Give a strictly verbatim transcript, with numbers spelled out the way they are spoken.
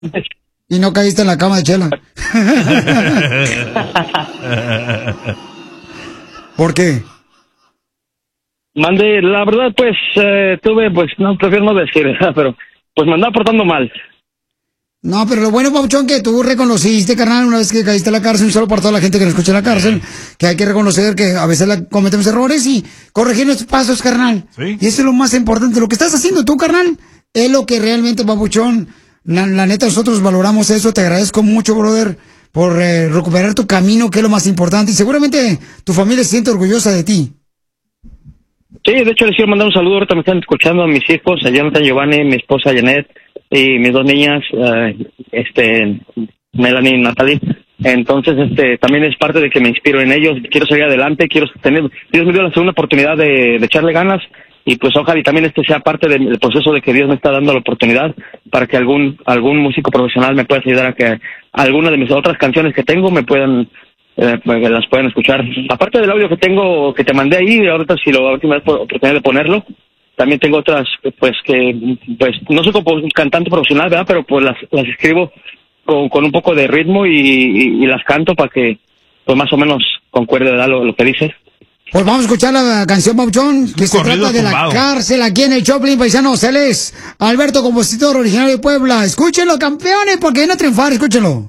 Y no caíste en la cama de Chela. ¿Por qué? Mandé, la verdad, pues, eh, tuve, pues, no, prefiero no decir, pero, pues, me andaba portando mal. No, pero lo bueno, Papuchón, que tú reconociste, carnal, una vez que caíste en la cárcel, un solo para toda la gente que nos escucha en la cárcel, que hay que reconocer que a veces la, cometemos errores y corregir nuestros pasos, carnal. ¿Sí? Y eso es lo más importante. Lo que estás haciendo tú, carnal, es lo que realmente, Papuchón, la, la neta, nosotros valoramos eso. Te agradezco mucho, brother, por eh, recuperar tu camino, que es lo más importante. Y seguramente tu familia se siente orgullosa de ti. Sí, de hecho les quiero mandar un saludo, ahorita me están escuchando a mis hijos, a Jonathan, Giovanni, mi esposa Janet y mis dos niñas, uh, este, Melanie y Natalie. Entonces, este, también es parte de que me inspiro en ellos, quiero seguir adelante, quiero tener, Dios me dio la segunda oportunidad de, de echarle ganas y pues ojalá y también este sea parte del proceso de que Dios me está dando la oportunidad para que algún, algún músico profesional me pueda ayudar a que alguna de mis otras canciones que tengo me puedan Eh, pues, las pueden escuchar. Aparte del audio que tengo, que te mandé ahí, ahorita si lo última vez por oportunidad de ponerlo, también tengo otras, pues que, pues no soy como un cantante profesional, ¿verdad? Pero pues las, las escribo con, con un poco de ritmo y, y, y las canto para que, pues más o menos concuerde, ¿verdad? Lo, lo que dices. Pues vamos a escuchar la canción, Papuchón, que se trata de la cárcel aquí en el Choplin, paisanos. Él es Alberto, compositor originario de Puebla. Escúchenlo, campeones, porque viene a triunfar, escúchenlo.